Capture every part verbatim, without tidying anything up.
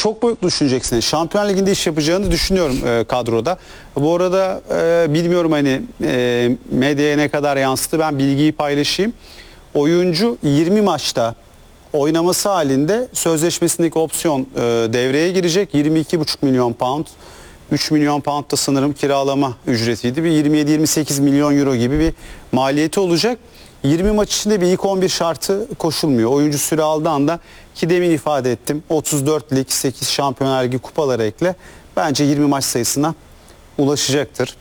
çok boyutlu düşüneceksin. Şampiyon Ligi'nde iş yapacağını düşünüyorum e, kadroda. Bu arada e, bilmiyorum hani e, medyaya ne kadar yansıttı, ben bilgiyi paylaşayım. Oyuncu yirmi maçta oynaması halinde sözleşmesindeki opsiyon e, devreye girecek. yirmi iki buçuk milyon pound. üç milyon pound da sanırım kiralama ücretiydi. Bir yirmi yedi yirmi sekiz milyon euro gibi bir maliyeti olacak. yirmi maç içinde bir ilk on bir şartı koşulmuyor. Oyuncu süre aldığı anda, ki demin ifade ettim, otuz dört lig, sekiz Şampiyonlar Ligi kupaları ekle, bence yirmi maç sayısına ulaşacaktır.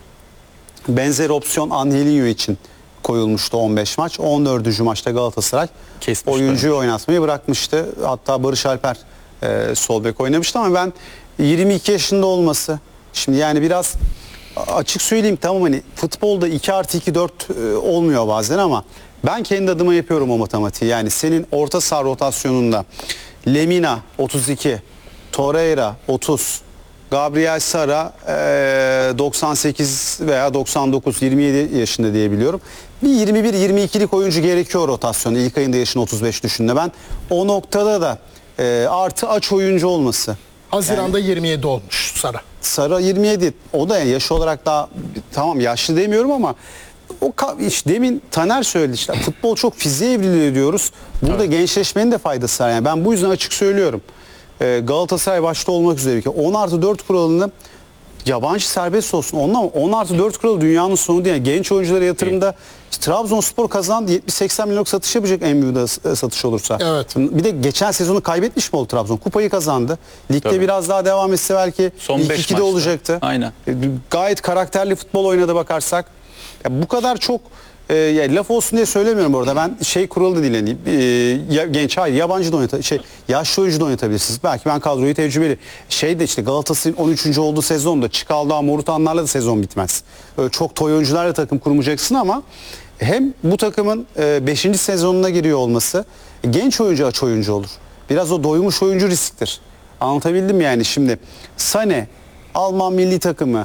Benzer opsiyon Angelinho için koyulmuştu, on beş maç. on dördüncü maçta Galatasaray Kesmiş oyuncuyu oynatmayı bırakmıştı. Hatta Barış Alper e, sol bek oynamıştı ama ben yirmi iki yaşında olması, şimdi yani biraz açık söyleyeyim, tamam hani futbolda iki artı iki dört e, olmuyor bazen ama ben kendi adıma yapıyorum o matematiği. Yani senin orta saha rotasyonunda Lemina otuz iki, Torreira otuz, Gabriel Sara e, doksan sekiz veya doksan dokuz, yirmi yedi yaşında diye biliyorum. Bir yirmi bir yirmi ikilik oyuncu gerekiyor rotasyonu. İlk ayında yaşın otuz beş düşündü. Ben o noktada da e, artı aç oyuncu olması. Haziran'da yani, yirmi yedi olmuş Sara. Sara yirmi yedi. O da yani yaş olarak daha, tamam yaşlı demiyorum ama o işte demin Taner söyledi, işte futbol çok fiziğe evriliyor diyoruz. Burada evet, gençleşmenin de faydası var. Yani ben bu yüzden açık söylüyorum. Ee, Galatasaray başta olmak üzere on artı dört kuralını yabancı serbest olsun. Ondan on artı dört kuralı dünyanın sonu değil. Yani genç oyunculara yatırımda işte Trabzonspor kazandı, yetmiş seksen milyonluk satış yapacak en büyük satış olursa. Evet. Bir de geçen sezonu kaybetmiş mi oldu Trabzon? Kupayı kazandı. Ligde tabii biraz daha devam etse belki ilk ikide olacaktı. Aynen. Gayet karakterli futbol oynadı bakarsak. Ya bu kadar çok e, ya laf olsun diye söylemiyorum orada. Ben şey kuralı da değil. Yani, e, ya, genç hayır yabancı da oynatabilirsiniz. Şey, yaşlı oyuncu da oynatabilirsiniz. Belki ben kadroyu tecrübeli. Şey de işte Galatasaray'ın on üçüncü olduğu sezonda Çıkal'da Morutanlarla da sezon bitmez. Öyle çok toy oyuncularla takım kurmayacaksın ama hem bu takımın beşinci e, sezonuna giriyor olması, genç oyuncu aç oyuncu olur. Biraz o doymuş oyuncu risktir. Anlatabildim mi yani? Şimdi Sané, Alman milli takımı,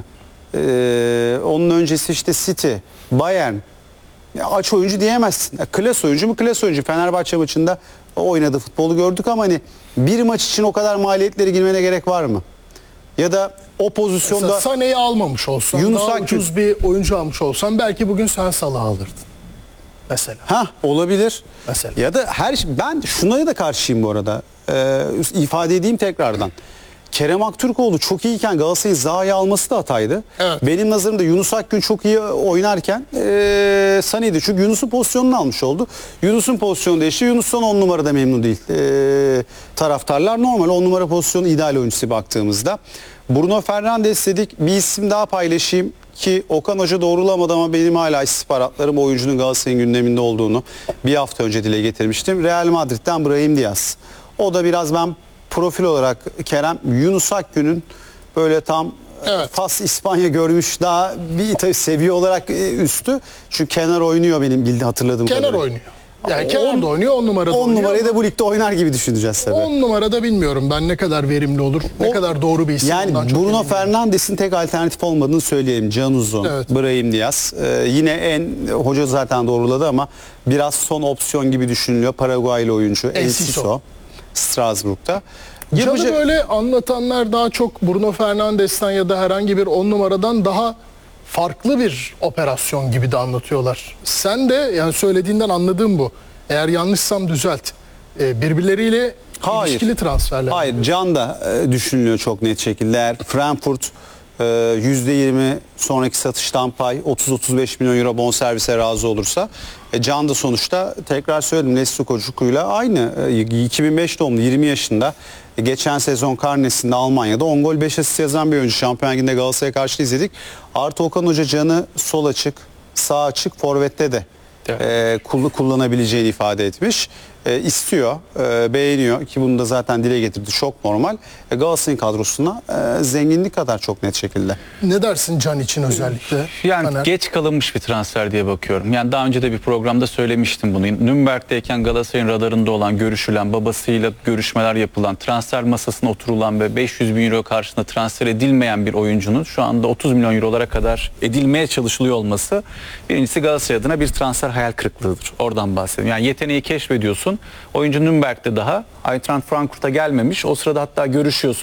e, onun öncesi işte City, Bayern, ya aç oyuncu diyemezsin. Ya klas oyuncu mu? Klas oyuncu. Fenerbahçe maçında oynadı, futbolu gördük ama hani bir maç için o kadar maliyetleri girmene gerek var mı? Ya da o pozisyonda Sané'yi almamış olsan, Yunus daha Akgün, ucuz bir oyuncu almış olsan belki bugün sen Salah'ı alırdın. Mesela. Ha olabilir. Mesela. Ya da her ben şuna da karşıyım bu arada. Ee, ifade edeyim tekrardan. Kerem Aktürkoğlu çok iyiyken Galatasaray'ı Zaha'ya alması da hataydı. Evet. Benim nazarımda Yunus Akgün çok iyi oynarken ee, Sané'ydi. Çünkü Yunus'un pozisyonunu almış oldu. Yunus'un pozisyonu değişti. Yunus'tan on numarada memnun değil. E, taraftarlar normal on numara pozisyonu ideal oyuncusu baktığımızda. Bruno Fernandes dedik. Bir isim daha paylaşayım ki Okan Hoca doğrulamadı ama benim hala istihbaratlarım oyuncunun Galatasaray'ın gündeminde olduğunu bir hafta önce dile getirmiştim. Real Madrid'den Brahim Diaz. O da biraz ben profil olarak Kerem, Yunus Akgün'ün böyle tam evet, Fas İspanya görmüş, daha bir tabii seviye olarak üstü. Çünkü kenar oynuyor benim bildiğim, hatırladığım kenar kadarıyla. oynuyor. Yani kenar da oynuyor, on numarada on oynuyor. numarayı ama da bu ligde oynar gibi düşüneceğiz tabii. on numarada bilmiyorum ben ne kadar verimli olur, o, ne kadar doğru bir isim. Yani Bruno Fernandes'in tek alternatif olmadığını söyleyelim. Can Uzun, evet, Brahim Diaz. Ee, yine en hoca zaten doğruladı ama biraz son opsiyon gibi düşünülüyor. Paraguaylı oyuncu Enciso, Strasbourg'da. Canı böyle anlatanlar daha çok Bruno Fernandes'ten ya da herhangi bir on numaradan daha farklı bir operasyon gibi de anlatıyorlar. Sen de yani söylediğinden anladığım bu. Eğer yanlışsam düzelt. Ee, birbirleriyle hayır, ilişkili transferler. Hayır, Can da e, düşünülüyor çok net şekilde. Eğer Frankfurt e, yüzde yirmi sonraki satıştan pay, otuz otuz beş milyon euro bonservise razı olursa, e, Can da sonuçta tekrar söyledim Lesu Kocuklu'yla aynı. E, iki bin beş doğumlu, yirmi yaşında. E, geçen sezon karnesinde Almanya'da on gol beş asist yazan bir oyuncu. Şampiyon Ligi'nde Galatasaray'a karşı izledik. Artı Okan Hoca Can'ı sol açık, sağ açık, forvette de e, kullanabileceğini ifade etmiş. E, istiyor, e, beğeniyor ki bunu da zaten dile getirdi. Çok normal. E, Galatasaray'ın kadrosuna e, zenginlik kadar çok net şekilde. Ne dersin Can için özellikle? Yani Taner, geç kalınmış bir transfer diye bakıyorum. Yani daha önce de bir programda söylemiştim bunu. Nürnberg'deyken Galatasaray'ın radarında olan, görüşülen, babasıyla görüşmeler yapılan, transfer masasına oturulan ve beş yüz bin euro karşılığında transfer edilmeyen bir oyuncunun şu anda otuz milyon eurolara kadar edilmeye çalışılıyor olması, birincisi Galatasaray adına bir transfer hayal kırıklığıdır. Oradan bahsediyorum. Yani yeteneği keşfediyorsun. Oyuncu Nürnberg'de daha Eintracht Frankfurt'a gelmemiş. O sırada hatta görüşüyorsun.